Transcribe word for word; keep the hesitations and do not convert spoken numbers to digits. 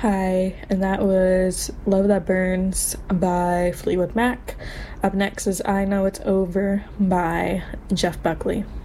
Hi, and that was Love That Burns by Fleetwood Mac. Up next is I Know It's Over by Jeff Buckley.